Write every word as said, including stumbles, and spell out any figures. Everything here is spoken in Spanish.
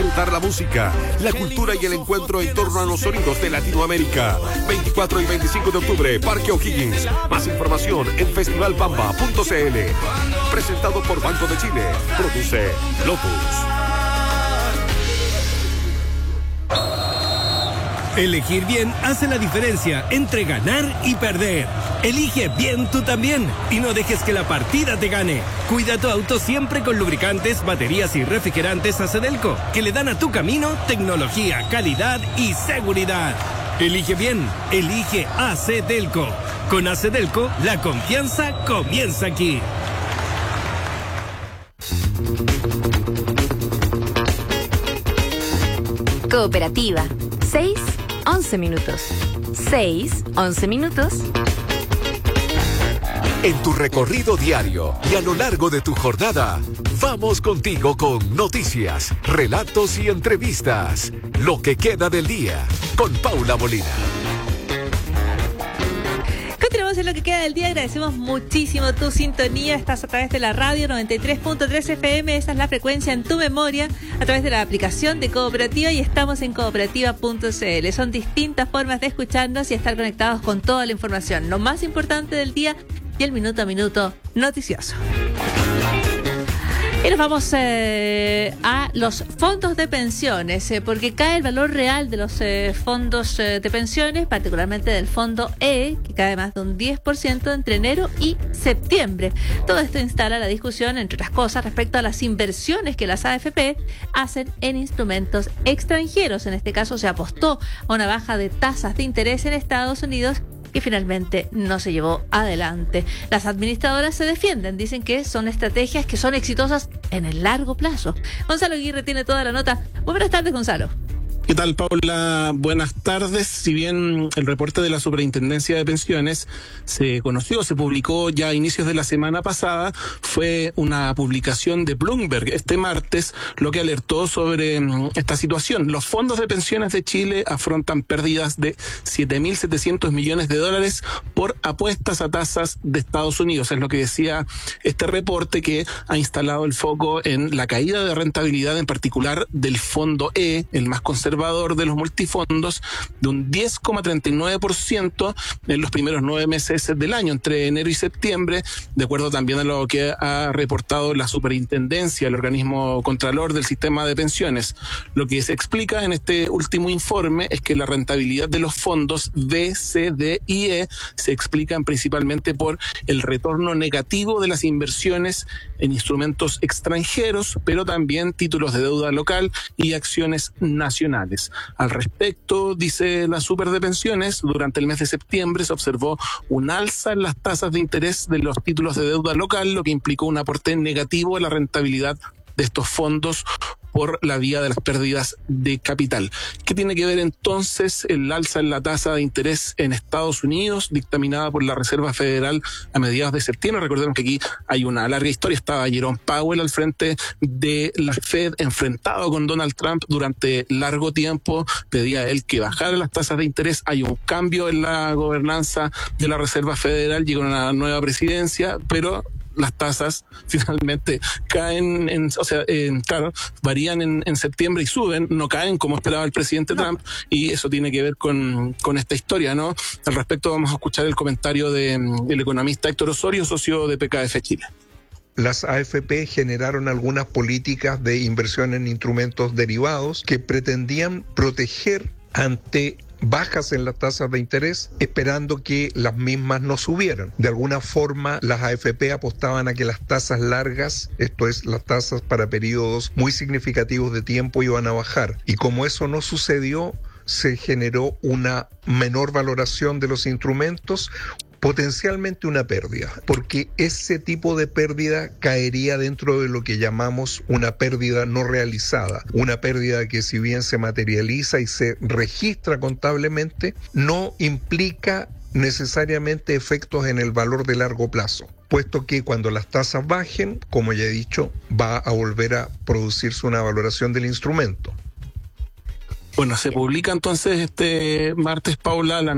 disfrutar la música, la cultura y el encuentro en torno a los sonidos de Latinoamérica. veinticuatro y veinticinco de octubre, Parque O'Higgins. Más información en festival bamba punto c l. Presentado por Banco de Chile. Produce Lotus. Elegir bien hace la diferencia entre ganar y perder. Elige bien tú también y no dejes que la partida te gane. Cuida tu auto siempre con lubricantes, baterías y refrigerantes Acedelco, que le dan a tu camino tecnología, calidad y seguridad. Elige bien, elige Acedelco. Con Acedelco, la confianza comienza aquí. Cooperativa. seis, once minutos. seis, once minutos. En tu recorrido diario y a lo largo de tu jornada, vamos contigo con noticias, relatos y entrevistas. Lo que queda del día, con Paula Molina. Continuamos en lo que queda del día. Agradecemos muchísimo tu sintonía. Estás a través de la radio noventa y tres punto tres F M. Esa es la frecuencia en tu memoria, a través de la aplicación de Cooperativa, y estamos en cooperativa punto c l. Son distintas formas de escucharnos y estar conectados con toda la información, lo más importante del día y el minuto a minuto noticioso. Y nos vamos eh, a los fondos de pensiones, eh, porque cae el valor real de los eh, fondos eh, de pensiones, particularmente del fondo E, que cae más de un diez por ciento entre enero y septiembre. Todo esto instala la discusión, entre otras cosas, respecto a las inversiones que las A F P hacen en instrumentos extranjeros. En este caso se apostó a una baja de tasas de interés en Estados Unidos, que finalmente no se llevó adelante. Las administradoras se defienden, dicen que son estrategias que son exitosas en el largo plazo. Gonzalo Aguirre tiene toda la nota. Muy buenas tardes, Gonzalo. ¿Qué tal, Paula? Buenas tardes. Si bien el reporte de la Superintendencia de Pensiones se conoció, se publicó ya a inicios de la semana pasada, fue una publicación de Bloomberg este martes lo que alertó sobre esta situación. Los fondos de pensiones de Chile afrontan pérdidas de siete mil setecientos millones de dólares por apuestas a tasas de Estados Unidos. Es lo que decía este reporte, que ha instalado el foco en la caída de rentabilidad, en particular del fondo E, el más conservador de los multifondos, de un diez coma treinta y nueve por ciento en los primeros nueve meses del año, entre enero y septiembre, de acuerdo también a lo que ha reportado la Superintendencia, el organismo contralor del sistema de pensiones. Lo que se explica en este último informe es que la rentabilidad de los fondos B, C, D y E se explican principalmente por el retorno negativo de las inversiones en instrumentos extranjeros, pero también títulos de deuda local y acciones nacionales. Al respecto, dice la Super de Pensiones, durante el mes de septiembre se observó un alza en las tasas de interés de los títulos de deuda local, lo que implicó un aporte negativo a la rentabilidad de estos fondos por la vía de las pérdidas de capital. ¿Qué tiene que ver entonces el alza en la tasa de interés en Estados Unidos, dictaminada por la Reserva Federal a mediados de septiembre? Recordemos que aquí hay una larga historia. Estaba Jerome Powell al frente de la Fed, enfrentado con Donald Trump durante largo tiempo. Pedía él que bajara las tasas de interés. Hay un cambio en la gobernanza de la Reserva Federal, llega una nueva presidencia, pero las tasas finalmente caen, en, o sea, eh, claro, varían en, en septiembre y suben, no caen como esperaba el presidente no. Trump, y eso tiene que ver con, con esta historia, ¿no? Al respecto vamos a escuchar el comentario de, del economista Héctor Osorio, socio de P K F Chile. Las A F P generaron algunas políticas de inversión en instrumentos derivados que pretendían proteger ante bajas en las tasas de interés, esperando que las mismas no subieran. De alguna forma, las A F P apostaban a que las tasas largas, esto es, las tasas para periodos muy significativos de tiempo, iban a bajar. Y como eso no sucedió, se generó una menor valoración de los instrumentos, potencialmente una pérdida, porque ese tipo de pérdida caería dentro de lo que llamamos una pérdida no realizada, una pérdida que, si bien se materializa y se registra contablemente, no implica necesariamente efectos en el valor de largo plazo, puesto que cuando las tasas bajen, como ya he dicho, va a volver a producirse una valoración del instrumento. Bueno, se publica entonces este martes, Paula, la